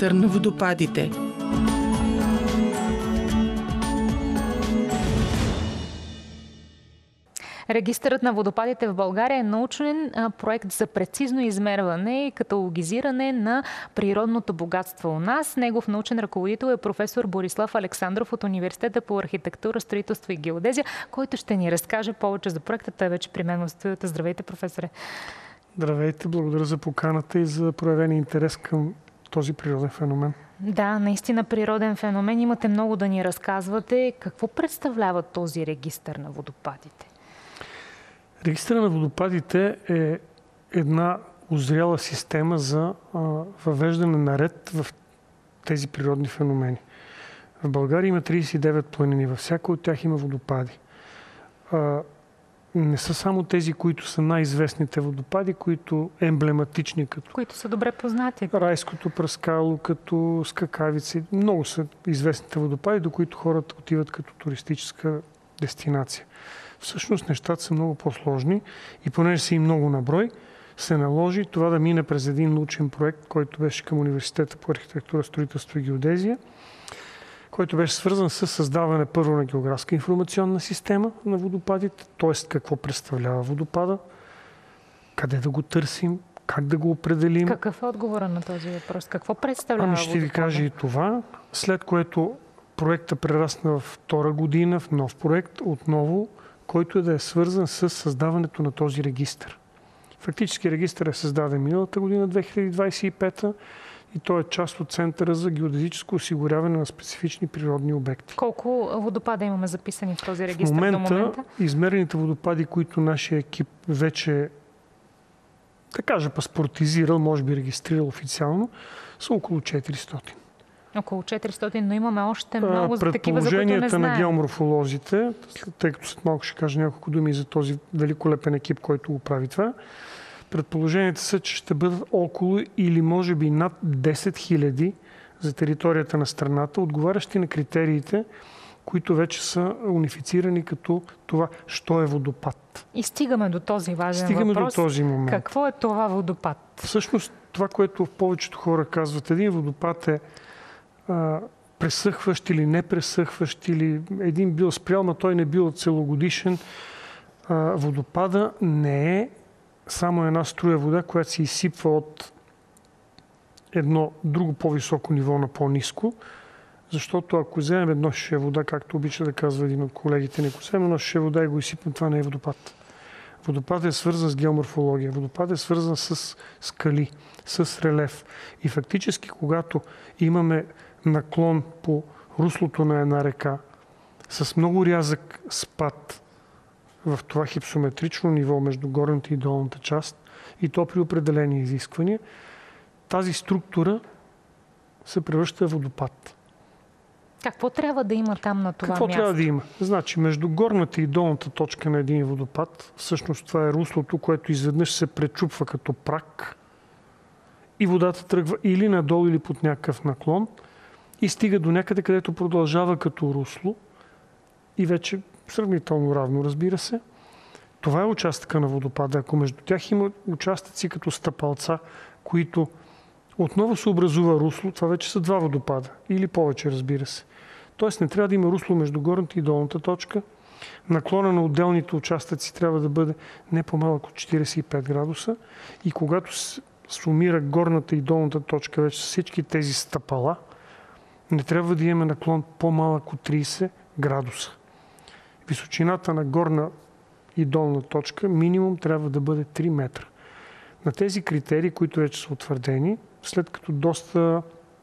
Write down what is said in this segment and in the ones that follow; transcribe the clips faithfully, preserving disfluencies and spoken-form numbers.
регистър на водопадите. Регистърът на водопадите в България е научен проект за прецизно измерване и каталогизиране на природното богатство у нас. Негов научен ръководител е професор Борислав Александров от Университета по архитектура, строителство и геодезия, който ще ни разкаже повече за проекта. Той вече при мен в студиото. Здравейте, професоре! Здравейте, благодаря за поканата и за проявения интерес към този природен феномен. Да, наистина природен феномен. Имате много да ни разказвате. Какво представлява този регистър на водопадите? Регистъра на водопадите е една озряла система за а, въвеждане на ред в тези природни феномени. В България има тридесет и девет планини. Във всяка от тях има водопади. А, не са само тези, които са най-известните водопади, които емблематични, като които са добре познати. Райското пръскало, като скакавици. Много са известните водопади, до които хората отиват като туристическа дестинация. Всъщност нещата са много по-сложни и понеже са и много на брой, се наложи това да мине през един научен проект, който беше към Университета по архитектура, строителство и геодезия, който беше свързан с създаване първо на географска информационна система на водопадите, т.е. какво представлява водопада, къде да го търсим, как да го определим. Какъв е отговора на този въпрос? Какво представлява Ами ще водопада? ви кажа и това, след което проектът прерасна във втора година в нов проект, отново, който е да е свързан с създаването на този регистър. Фактически регистър е създаден миналата година, две хиляди двадесет и пета, и той е част от Центъра за геодезическо осигуряване на специфични природни обекти. Колко водопада имаме записани в този регистър в момента, до момента? Измерените водопади, които нашия екип вече, да кажа, паспортизирал, може би регистрирал официално, са около четиристотин. Около четиристотин, но имаме още много за такива, за които не Предположенията знаем. на геоморфолозите, тъй като след малко ще кажа няколко думи за този великолепен екип, който го прави това, предположенията са, че ще бъдат около или може би над десет хиляди за територията на страната, отговарящи на критериите, които вече са унифицирани като това, що е водопад. И стигаме до този важен Стигаме въпрос. до този момент. Какво е това водопад? Всъщност, това, което повечето хора казват, един водопад е а, пресъхващ или не пресъхващ, или един бил спрял, но той не бил целогодишен. А, водопада не е само една струя вода, която се изсипва от едно друго по-високо ниво на по-ниско, защото ако вземем едно шише вода, както обича да казва един от колегите, не вземем едно шише вода и го изсипнем, това не е водопад. Водопад е свързан с геоморфология, водопад е свързан с скали, с релеф. И фактически, когато имаме наклон по руслото на една река с много рязък спад в това хипсометрично ниво между горната и долната част, и то при определени изисквания, тази структура се превръща в водопад. Какво трябва да има там на това Какво място? трябва да има? Значи, между горната и долната точка на един водопад, всъщност това е руслото, което изведнъж се пречупва като прак и водата тръгва или надолу, или под някакъв наклон и стига до някъде, където продължава като русло и вече сравнително равно, разбира се. Това е участъка на водопада. Ако между тях има участъци като стъпалца, които отново се образува русло, това вече са два водопада. Или повече, разбира се. Тоест не трябва да има русло между горната и долната точка. Наклона на отделните участъци трябва да бъде не по-малък от четиридесет и пет градуса. И когато се сумира горната и долната точка вече с всички тези стъпала, не трябва да имаме наклон по-малък от тридесет градуса. Височината на горна и долна точка минимум трябва да бъде три метра. На тези критерии, които вече са утвърдени, след като доста,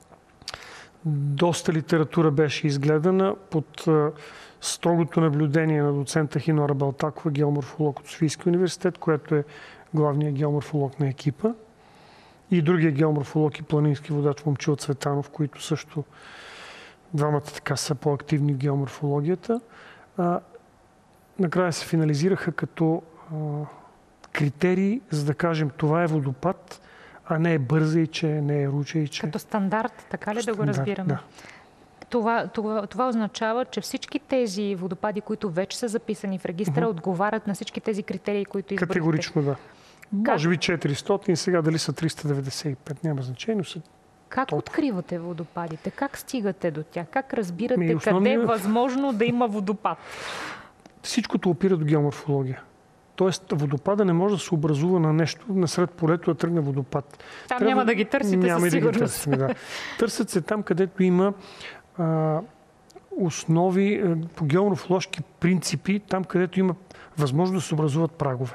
доста литература беше изгледана под строгото наблюдение на доцента Хинора Балтакова, геоморфолог от Софийския университет, която е главният геоморфолог на екипа, и другия геоморфолог и планински водач Момчил Цветанов, които също двамата така са по-активни в геоморфологията. А, накрая се финализираха като а, критерии, за да кажем това е водопад, а не е бързайче, не е ручейче. Като стандарт, така ли стандарт, да го разбираме? Да. Това, това, това означава, че всички тези водопади, които вече са записани в регистъра, mm-hmm. отговарят на всички тези критерии, които изборите. Категорично да. Как? Може би четиристотин, сега дали са триста деветдесет и пет, няма значение, но са Как Топ. откривате водопадите? Как стигате до тях? Как разбирате Ми, основния... къде е възможно да има водопад? Всичкото опира до геоморфология. Тоест, водопада не може да се образува на нещо, насред полето да тръгне водопад. Там Трябва... няма да ги търсите няма със сигурност. Да ги търсим, да. Търсят се там, където има а, основи а, по геоморфоложки принципи, там, където има възможност да се образуват прагове.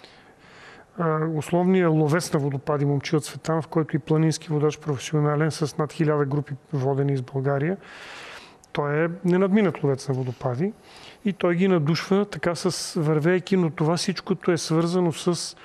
А, условният ловец на водопади Момчил Цветанов, който и планински водач професионален с над хиляда групи водени из България, той е ненадминат ловец на водопади и той ги надушва така с вървейки, но това всичкото е свързано с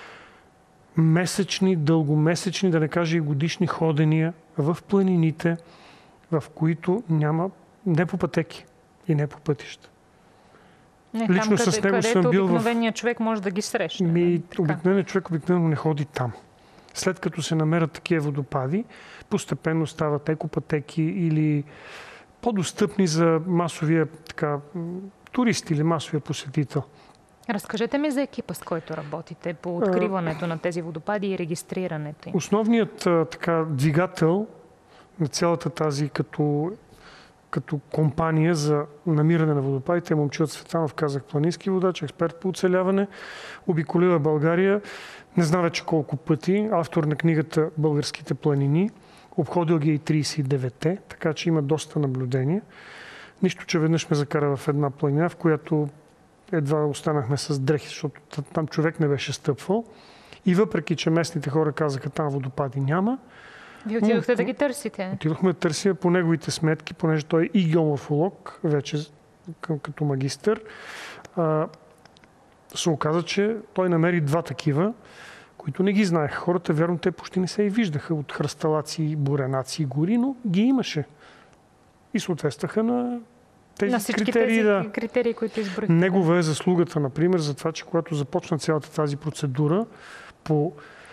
месечни, дългомесечни, да не кажа и годишни ходения в планините, в които няма не по пътеки и не по пътища. Не, Лично там, къде, с него където съм бил обикновеният в... човек може да ги срещне. Ми, обикновеният човек обикновено не ходи там. След като се намерят такива водопади, постепенно стават екопътеки или по-достъпни за масовия така, турист или масовия посетител. Разкажете ми за екипа, с който работите по откриването на тези водопади и регистрирането им. Основният така, двигател на цялата тази като, като компания за намиране на водопадите е Момчил Цветанов, казах, планински водач, експерт по оцеляване, обиколила България, не знам вече колко пъти, автор на книгата "Българските планини", обходил ги и трийсет и деветте, така че има доста наблюдения. Нищо, че веднъж ме закара в една планина, в която едва останахме с дрехи, защото там човек не беше стъпвал. И въпреки, че местните хора казаха, там водопади няма. Вие отидохте да ги търсите? Отидохме да търсим по неговите сметки, понеже той е и геоморфолог, вече като магистър. А, се оказа, че той намери два такива, които не ги знаеха. Хората, вярно, те почти не се и виждаха от хръсталаци, буренаци и гори, но ги имаше. И съответстваха на тези на всички критерии. тези да. критерии, които изброихте. Негова е заслугата, например, за това, че когато започна цялата тази процедура по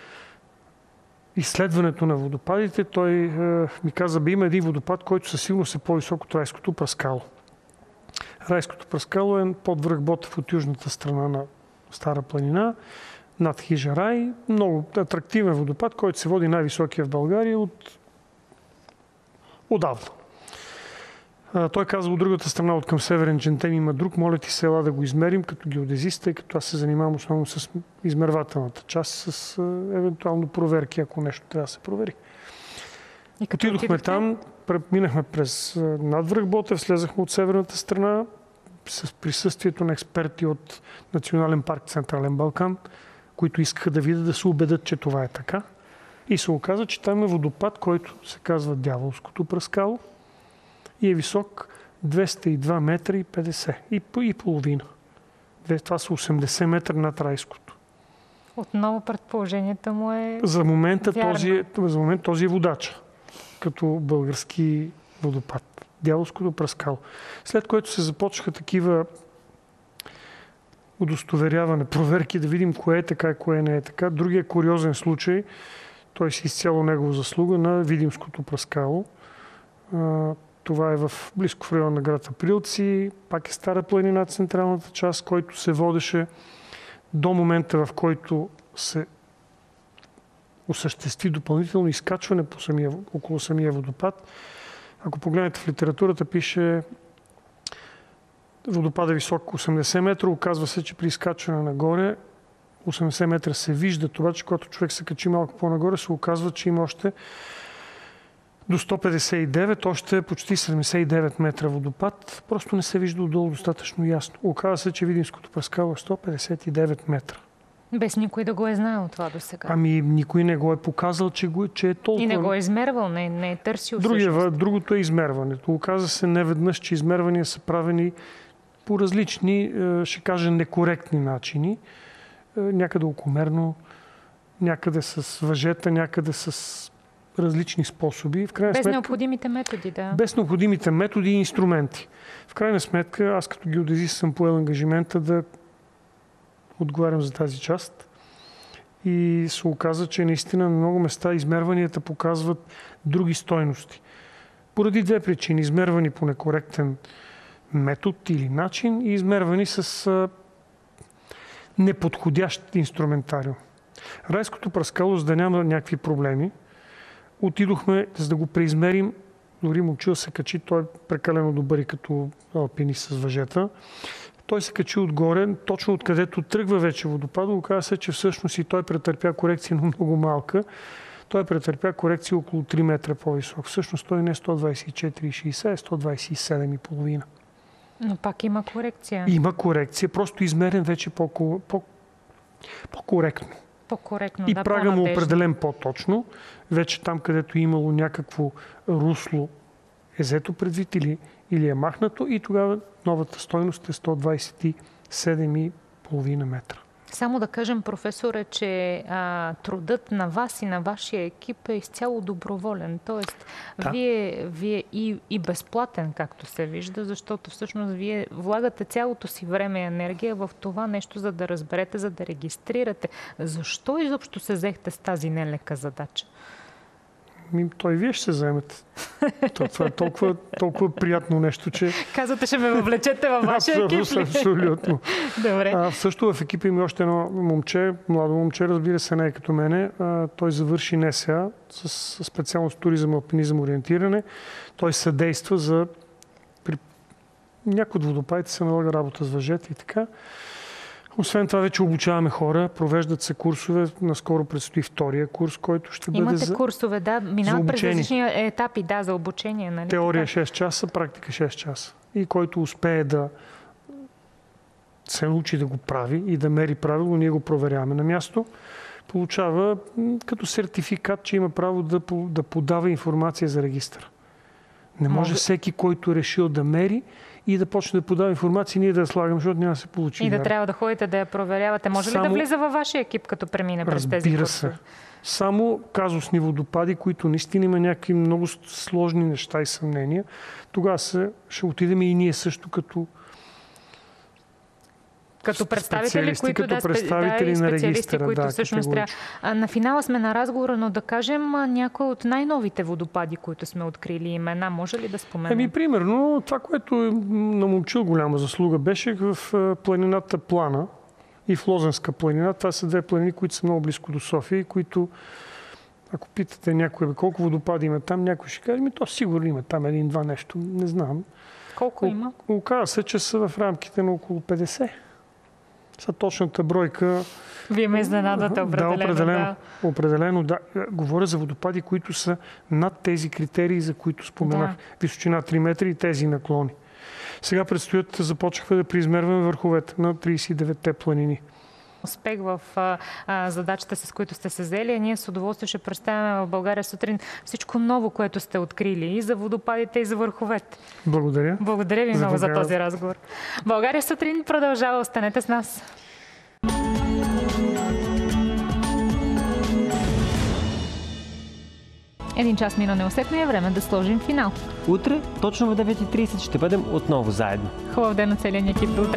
изследването на водопадите, той е, ми каза, бе, има един водопад, който със сигурност е по-висок от Райското пръскало. Райското пръскало е под връх Ботев от южната страна на Стара планина, над хижа Рай. Много атрактивен водопад, който се води най-високия в България от отдавна. А, той каза, от другата страна, от към Северен Джентем има друг, моля ти се, ела да го измерим като геодезист, тъй като аз се занимавам основно с измервателната част, с а, евентуално проверки, ако нещо трябва да се провери. И като отидохме там, минахме през надвръх Ботев, слезахме от северната страна с присъствието на експерти от Национален парк Централен Балкан, които искаха да видят, да се убедят, че това е така. И се оказа, че там е водопад, който се казва Дяволското пръскало и е висок двеста и два метра и петдесет и, и половина. Това са осемдесет метра над Райското. Отново предположението му е За момента вярно. този, за момент този е водача, като български водопад. Дяволското пръскало. След което се започнаха такива удостоверяване, проверки, да видим кое е така и кое не е така. Другия куриозен случай, той си изцяло негова заслуга, на Видимското пръскало. Това е в близко в район на град Априлци, пак е Стара планина, централната част, който се водеше до момента, в който се осъществи допълнително изкачване по самия, около самия водопад. Ако погледнете в литературата, пише водопада е висок осемдесет метра, оказва се, че при изкачване нагоре осемдесет метра се вижда това, че когато човек се качи малко по-нагоре, се оказва, че има още до сто петдесет и девет, още почти седемдесет и девет метра водопад. Просто не се вижда отдолу достатъчно ясно. Оказва се, че Видимското пръскало е сто петдесет и девет метра. Без никой да го е знаел това до сега. Ами никой не го е показал, че, го, че е толкова. И не го е измервал, не, не е търсил. Другия, другото е измерването. Оказва се неведнъж, че измервания са правени по различни, ще кажа, некоректни начини. Някъде окомерно, някъде с въжета, някъде с различни способи. В крайна без сметка, необходимите методи, да. Без необходимите методи и инструменти. В крайна сметка, аз като геодезист съм поел ангажимента да отговарям за тази част. И се оказа, че наистина на много места измерванията показват други стойности. Поради две причини. Измервани по некоректен метод или начин и измервани с а, неподходящ инструментариум. Райското пръскало, за да няма някакви проблеми, Отидохме, за да го преизмерим. Дори момчил се качи, той е прекалено добър и като алпинист с въжета. Той се качи отгоре, точно откъдето тръгва вече водопада. Оказа се, че всъщност и той претърпя корекция, но много малка. Той претърпя корекция около три метра по-висок. Всъщност той не е сто двадесет и четири цяло и шейсет, а сто двадесет и седем и половина. Но пак има корекция. Има корекция, просто измерен вече по- по- по-коректно. По-коректно, И да, прага му по-надежно. определен по-точно. Вече там, където е имало някакво русло, е взето предвид или, или е махнато, и тогава новата стойност е сто двадесет и седем и половина метра. Само да кажем, професоре, че а, трудът на вас и на вашия екип е изцяло доброволен. Тоест, Да. вие, вие и, и безплатен, както се вижда, защото всъщност вие влагате цялото си време и енергия в това нещо, за да разберете, за да регистрирате. Защо изобщо се взехте с тази нелека задача? Ми, той вие ще се заемете. То, това е толкова, толкова приятно нещо, че... Казвате, ще ме въвлечете във вашия екип Абсолютно, ли? абсолютно. Добре. А, също в екипа има още едно момче, младо момче, разбира се, не е като мене. А, той завърши НСА с, с специалност туризъм, алпинизъм, ориентиране. Той съдейства за... При някои от водопадите се налага работа с въжета и така. Освен това вече обучаваме хора, провеждат се курсове. Наскоро предстои втория курс, който ще бъде Имате за курсове, да, минават през обучение. различни етапи, да, за обучение, нали? теория така? шест часа, практика шест часа. И който успее да се научи да го прави и да мери правилно, ние го проверяваме на място, получава м, като сертификат, че има право да, по- да подава информация за регистъра. Не може Може- всеки, който е решил да мери и да почне да подава информация, ние да я слагаме, защото няма да се получи. И да вярно. трябва да ходите да я проверявате. Може ли да Само- влиза във вашия екип, като премине през тези Разбира курсове? се. Само казусни водопади, които наистина има някакви много сложни неща и съмнения, тогава се, ще отидем и ние също като Като представители, специалисти, които като да, спе- представители да, и на специалисти, регистъра, които да, всъщност трябва. категорично. А, на финала сме на разговора, но да кажем а, някои от най-новите водопади, които сме открили, имена. Може ли да споменем? Еми, примерно, това, което е на момчил голяма заслуга, беше в а, планината Плана и в Лозенска планина. Това са две планини, които са много близко до София и които, ако питате някой, бе, колко водопади има там, някой ще каже, ми то сигурно има там един-два нещо, не знам. Колко има? Оказва се, че са в рамките на около петдесет. Са точната бройка. Вие ме изненадате определено. Да, определено. Определено, да. Говоря за водопади, които са над тези критерии, за които споменах. Да. Височина три метра и тези наклони. Сега предстоят, започнахме да преизмерваме върховете на тридесет и деветте планини. Успех в а, а, задачите, с които сте се взели. А ние с удоволствие ще представяме в България сутрин всичко ново, което сте открили и за водопадите, и за върховете. Благодаря. Благодаря ви За много за България. този разговор. България сутрин продължава. Останете с нас. Един час мина неусетно и е време да сложим финал. Утре, точно в девет и тридесет, ще бъдем отново заедно. Хубав ден на целия ни екип. До утре.